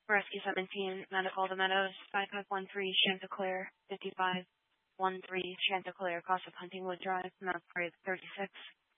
Rescue 17, Medical the Meadows, 5513 Chanticleer, 5513 Chanticleer, Cost of Huntingwood Drive, Mount Prairie 36.